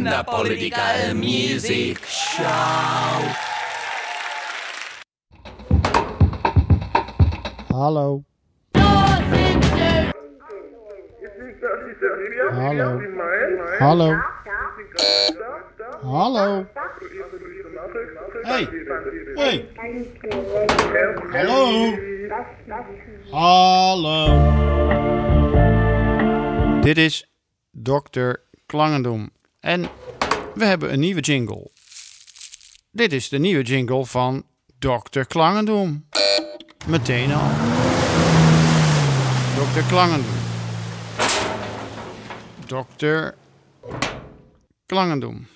Political Music Show. Hallo. Hallo. Hallo. Hallo. Hey. Hey. Hallo. Hallo. Dit is Dr. Klangendom. En we hebben een nieuwe jingle. Dit is de nieuwe jingle van Dr. Klangendom. Meteen al. Dr. Klangendom. Dr. Klangendom.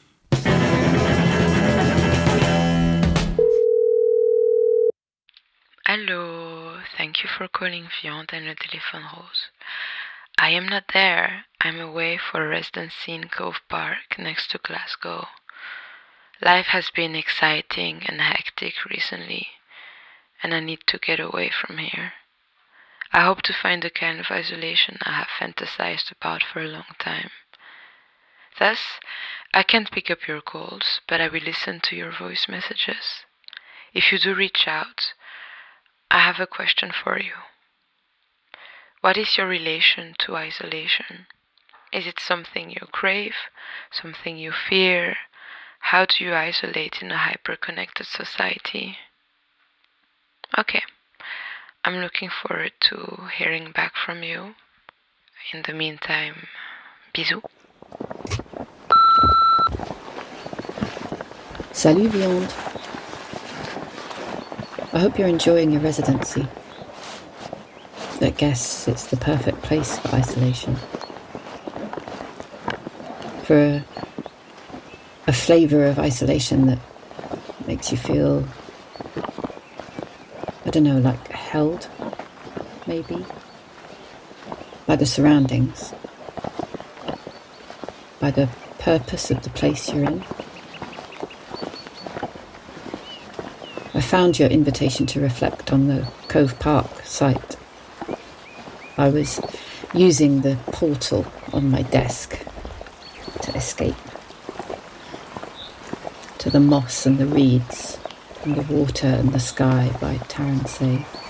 Hello, thank you for calling Viande and Le Téléphone Rose. I am not there. I'm away for a residency in Cove Park next to Glasgow. Life has been exciting and hectic recently, and I need to get away from here. I hope to find the kind of isolation I have fantasized about for a long time. Thus, I can't pick up your calls, but I will listen to your voice messages. If you do reach out, I have a question for you. What is your relation to isolation? Is it something you crave, something you fear? How do you isolate in a hyper-connected society? Okay, I'm looking forward to hearing back from you. In the meantime, bisous. Salut Viande. I hope you're enjoying your residency. I guess it's the perfect place for isolation. For a flavour of isolation that makes you feel, I don't know, like held, maybe, by the surroundings, by the purpose of the place you're in. I found your invitation to reflect on the Cove Park site. I was using the portal on my desk to escape to the moss and the reeds and the water and the sky by Tarrant Say.